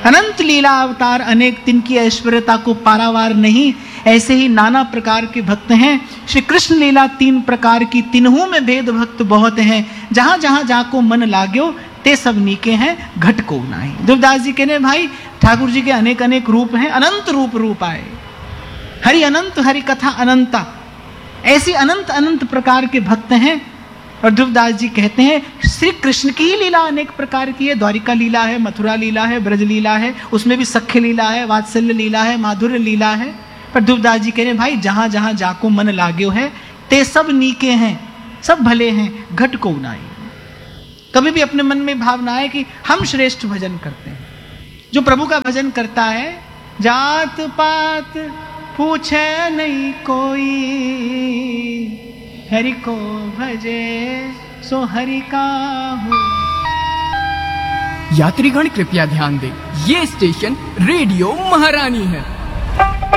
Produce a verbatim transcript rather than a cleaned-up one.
अनंत लीला अवतार अनेक, तिनकी ऐश्वर्यता को पारावार नहीं। ऐसे ही नाना प्रकार के भक्त हैं। श्री कृष्ण लीला तीन प्रकार की, तिन्हों में भेद भक्त बहुत हैं। जहां जहां जाको मन लाग्यो, ते सब नीके हैं, घट को नाही। दुर्दास जी कहने भाई ठाकुर जी के अनेक अनेक रूप हैं, अनंत रूप रूप आए। हरि अनंत, हरि कथा अनंता, ऐसी अनंत अनंत प्रकार के भक्त हैं। और ध्रुवदास जी कहते हैं श्री कृष्ण की ही लीला अनेक प्रकार की है। द्वारिका लीला है, मथुरा लीला है, ब्रज लीला है, उसमें भी सख्य लीला है, वात्सल्य लीला है, माधुर्य लीला है। पर ध्रुवदास जी कह रहे भाई जहां जहां जाको मन लाग्यो है, ते सब नीके हैं, सब भले हैं, घट को नाई। कभी भी अपने मन में भावना है कि हम श्रेष्ठ भजन करते हैं। जो प्रभु का भजन करता है, जात पात पूछे नहीं कोई, हरि को भजे सो हरि का हो। यात्रीगण कृपया ध्यान दें, ये स्टेशन रेडियो महारानी है।